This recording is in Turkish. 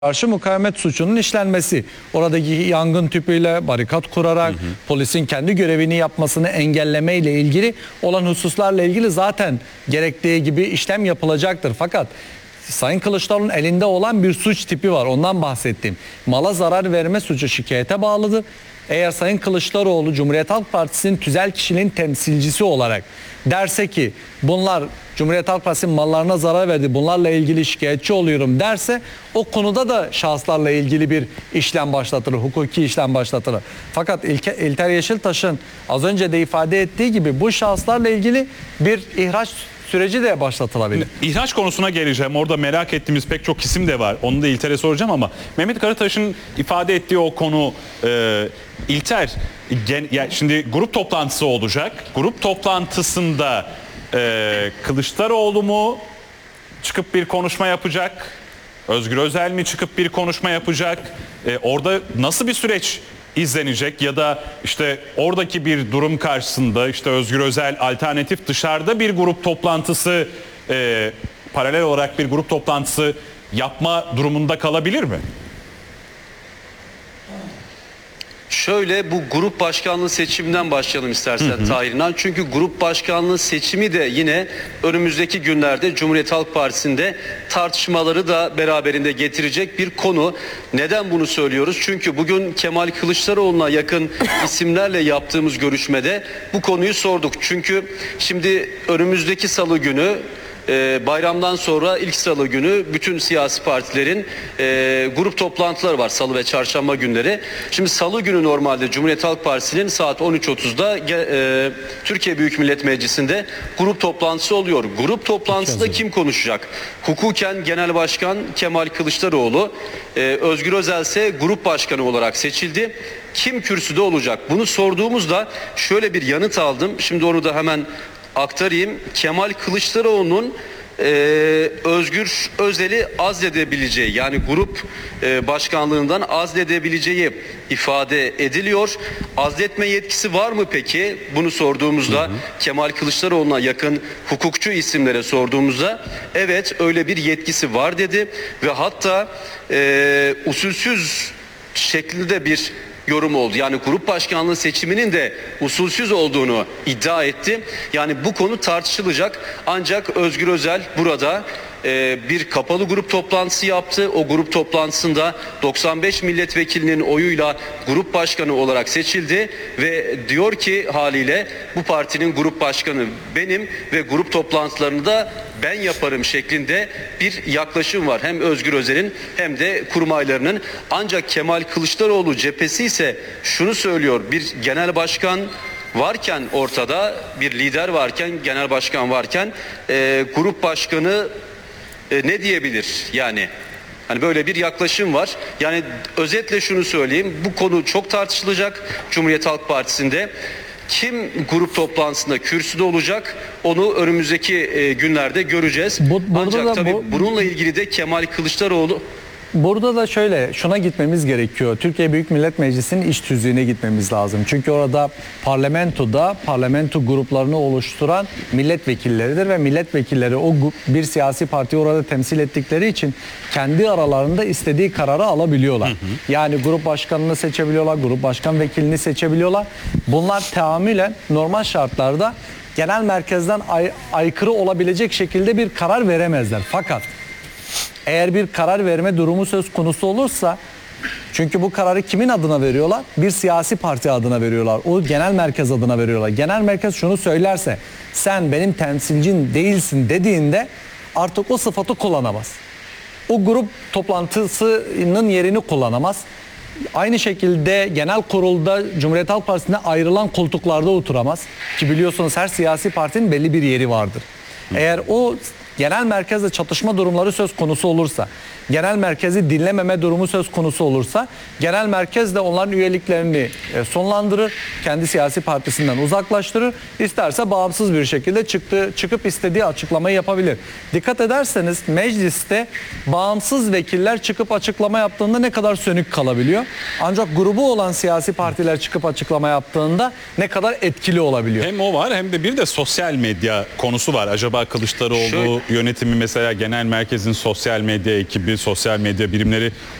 karşı mukavemet suçunun işlenmesi. Oradaki yangın tüpüyle barikat kurarak polisin kendi görevini yapmasını engelleme ile ilgili olan hususlarla ilgili zaten gerektiği gibi işlem yapılacaktır. Fakat Sayın Kılıçdaroğlu'nun elinde olan bir suç tipi var. Ondan bahsettim. Mala zarar verme suçu şikayete bağlıdır. Eğer Sayın Kılıçdaroğlu Cumhuriyet Halk Partisi'nin tüzel kişiliğin temsilcisi olarak derse ki bunlar Cumhuriyet Halk Partisi'nin mallarına zarar verdi, bunlarla ilgili şikayetçi oluyorum derse o konuda da şahıslarla ilgili bir işlem başlatılır, hukuki işlem başlatılır. Fakat İlter Yeşiltaş'ın az önce de ifade ettiği gibi bu şahıslarla ilgili bir ihraç süreci de başlatılabilir. İhraç konusuna geleceğim. Orada merak ettiğimiz pek çok isim de var. Onu da İlter'e soracağım ama Mehmet Karataş'ın ifade ettiği o konu İlter, şimdi grup toplantısı olacak. Grup toplantısında Kılıçdaroğlu mu çıkıp bir konuşma yapacak? Özgür Özel mi çıkıp bir konuşma yapacak? Orada nasıl bir süreç izlenecek ya da işte oradaki bir durum karşısında işte Özgür Özel alternatif dışarıda bir grup toplantısı paralel olarak bir grup toplantısı yapma durumunda kalabilir mi? Şöyle, bu grup başkanlığı seçiminden başlayalım istersen Tahir İnan. Çünkü grup başkanlığı seçimi de yine önümüzdeki günlerde Cumhuriyet Halk Partisi'nde tartışmaları da beraberinde getirecek bir konu. Neden bunu söylüyoruz? Çünkü bugün Kemal Kılıçdaroğlu'na yakın isimlerle yaptığımız görüşmede bu konuyu sorduk. Çünkü şimdi önümüzdeki salı günü bayramdan sonra ilk salı günü bütün siyasi partilerin grup toplantıları var, salı ve çarşamba günleri. Şimdi salı günü normalde Cumhuriyet Halk Partisi'nin saat 13.30'da Türkiye Büyük Millet Meclisi'nde grup toplantısı oluyor. Grup toplantısında kim konuşacak? Hukuken Genel Başkan Kemal Kılıçdaroğlu, Özgür Özel ise grup başkanı olarak seçildi. Kim kürsüde olacak? Bunu sorduğumuzda şöyle bir yanıt aldım. Şimdi onu da hemen aktarayım. Kemal Kılıçdaroğlu'nun Özgür Özel'i azledebileceği, yani grup başkanlığından azledebileceği ifade ediliyor. Azletme yetkisi var mı peki? Bunu sorduğumuzda Kemal Kılıçdaroğlu'na yakın hukukçu isimlere sorduğumuzda evet öyle bir yetkisi var dedi ve hatta usulsüz şeklinde bir yorum oldu. Yani grup başkanlığı seçiminin de usulsüz olduğunu iddia etti. Yani bu konu tartışılacak. Ancak Özgür Özel burada bir kapalı grup toplantısı yaptı. O grup toplantısında 95 milletvekilinin oyuyla grup başkanı olarak seçildi ve diyor ki haliyle bu partinin grup başkanı benim ve grup toplantılarını da ben yaparım şeklinde bir yaklaşım var. Hem Özgür Özel'in hem de kurmaylarının. Ancak Kemal Kılıçdaroğlu cephesi ise şunu söylüyor: bir genel başkan varken, ortada bir lider varken, genel başkan varken grup başkanı ne diyebilir? Yani hani böyle bir yaklaşım var. Yani özetle şunu söyleyeyim: bu konu çok tartışılacak Cumhuriyet Halk Partisi'nde. Kim grup toplantısında kürsüde olacak onu önümüzdeki günlerde göreceğiz. Ancak tabii bununla ilgili de Kemal Kılıçdaroğlu... Burada da şuna gitmemiz gerekiyor. Türkiye Büyük Millet Meclisi'nin iç tüzüğüne gitmemiz lazım. Çünkü orada parlamento gruplarını oluşturan milletvekilleridir ve milletvekilleri bir siyasi partiyi orada temsil ettikleri için kendi aralarında istediği kararı alabiliyorlar. Yani grup başkanını seçebiliyorlar, grup başkan vekilini seçebiliyorlar. Bunlar tahammülen normal şartlarda genel merkezden aykırı olabilecek şekilde bir karar veremezler. Fakat eğer bir karar verme durumu söz konusu olursa, çünkü bu kararı kimin adına veriyorlar? Bir siyasi parti adına veriyorlar. O genel merkez adına veriyorlar. Genel merkez şunu söylerse, sen benim temsilcin değilsin dediğinde artık o sıfatı kullanamaz. O grup toplantısının yerini kullanamaz. Aynı şekilde genel kurulda Cumhuriyet Halk Partisi'ne ayrılan koltuklarda oturamaz. Ki biliyorsunuz her siyasi partinin belli bir yeri vardır. Eğer o genel merkezle çatışma durumları söz konusu olursa, genel merkezi dinlememe durumu söz konusu olursa, genel merkez de onların üyeliklerini sonlandırır, kendi siyasi partisinden uzaklaştırır, isterse bağımsız bir şekilde çıkıp istediği açıklamayı yapabilir. Dikkat ederseniz mecliste bağımsız vekiller çıkıp açıklama yaptığında ne kadar sönük kalabiliyor. Ancak grubu olan siyasi partiler çıkıp açıklama yaptığında ne kadar etkili olabiliyor. Hem o var hem de bir de sosyal medya konusu var. Acaba Kılıçdaroğlu yönetimi mesela genel merkezin sosyal medya ekibi, sosyal medya birimleri